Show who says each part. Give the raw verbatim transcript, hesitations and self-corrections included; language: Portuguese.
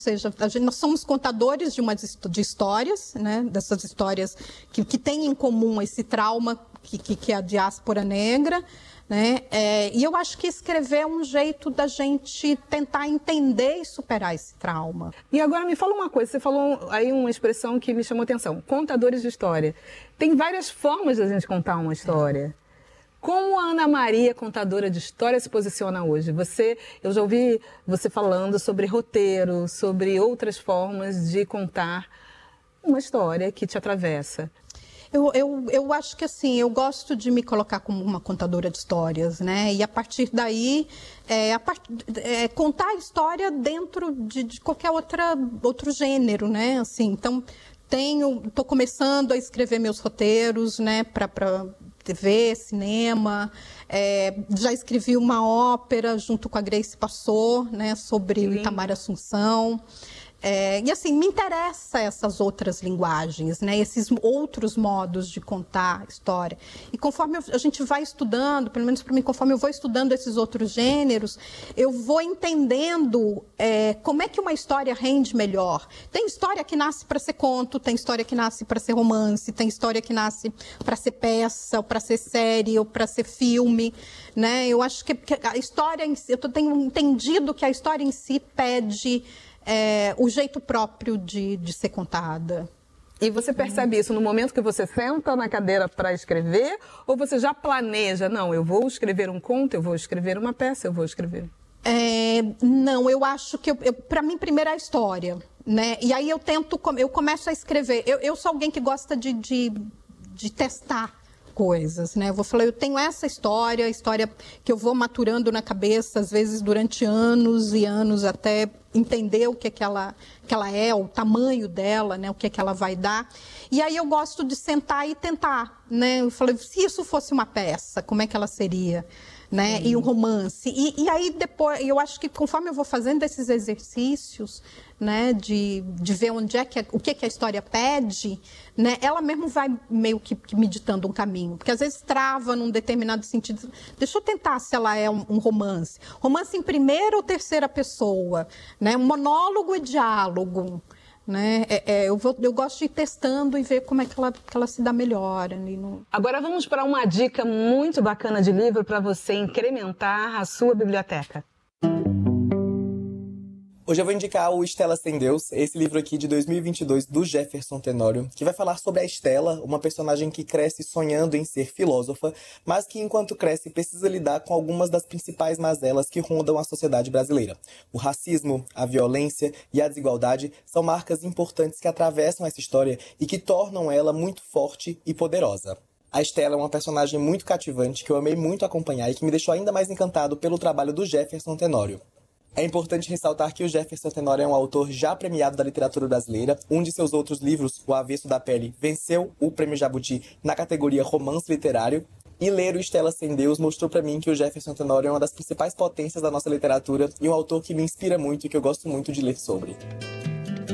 Speaker 1: seja, a gente, nós somos contadores de, uma, de histórias, né, dessas histórias que, que têm em comum esse trauma que, que, que é a diáspora negra, né, é, e eu acho que escrever é um jeito da gente tentar entender e superar esse trauma.
Speaker 2: E agora me fala uma coisa, você falou aí uma expressão que me chamou atenção, contadores de história. Tem várias formas de a gente contar uma história. Como a Ana Maria, contadora de história, se posiciona hoje? Você, eu já ouvi você falando sobre roteiro, sobre outras formas de contar uma história que te atravessa.
Speaker 1: Eu, eu, eu acho que assim, eu gosto de me colocar como uma contadora de histórias, né? E a partir daí, é, a part... é, contar a história dentro de, de qualquer outra, outro gênero, né? Assim, então, tenho, estou começando a escrever meus roteiros, né? Para T V, cinema, é, já escrevi uma ópera junto com a Grace Passou, né, sobre o Itamar Assunção. É, e assim, me interessa essas outras linguagens, né, esses outros modos de contar história. E conforme a gente vai estudando, pelo menos para mim, conforme eu vou estudando esses outros gêneros, eu vou entendendo é, como é que uma história rende melhor. Tem história que nasce para ser conto, tem história que nasce para ser romance, tem história que nasce para ser peça, ou para ser série, ou para ser filme, né? Eu acho que, que a história em si, eu tenho entendido que a história em si pede É, o jeito próprio de, de ser contada.
Speaker 2: E você percebe isso no momento que você senta na cadeira para escrever? Ou você já planeja, não, eu vou escrever um conto, eu vou escrever uma peça, eu vou escrever...
Speaker 1: É, não, eu acho que, para mim, primeiro é a história, né? E aí eu tento, eu começo a escrever. Eu, eu sou alguém que gosta de, de, de testar coisas, né? Eu vou falar, eu tenho essa história, história que eu vou maturando na cabeça, às vezes durante anos e anos, até entender o que, é que, ela, que ela é, o tamanho dela, né? O que, é que ela vai dar. E aí eu gosto de sentar e tentar, né? Eu falei, se isso fosse uma peça, como é que ela seria? Né? Uhum. E um romance. E, e aí depois, eu acho que conforme eu vou fazendo esses exercícios, né, de, de ver onde é que a, o que, é que a história pede, né, ela mesmo vai meio que, que meditando um caminho, porque às vezes trava num determinado sentido. Deixa eu tentar se ela é um, um romance. Romance em primeira ou terceira pessoa, né, monólogo e diálogo. Né? É, é, eu, vou, eu gosto de ir testando e ver como é que ela, que ela se dá melhor ali no...
Speaker 2: Agora vamos para uma dica muito bacana de livro para você incrementar a sua biblioteca.
Speaker 3: Hoje eu vou indicar o Estela Sem Deus, esse livro aqui de dois mil e vinte e dois, do Jefferson Tenório, que vai falar sobre a Estela, uma personagem que cresce sonhando em ser filósofa, mas que enquanto cresce precisa lidar com algumas das principais mazelas que rondam a sociedade brasileira. O racismo, a violência e a desigualdade são marcas importantes que atravessam essa história e que tornam ela muito forte e poderosa. A Estela é uma personagem muito cativante que eu amei muito acompanhar e que me deixou ainda mais encantado pelo trabalho do Jefferson Tenório. É importante ressaltar que o Jefferson Tenório é um autor já premiado da literatura brasileira. Um de seus outros livros, O Avesso da Pele, venceu o Prêmio Jabuti na categoria Romance Literário. E ler o Estela Sem Deus mostrou pra mim que o Jefferson Tenório é uma das principais potências da nossa literatura e um autor que me inspira muito e que eu gosto muito de ler sobre.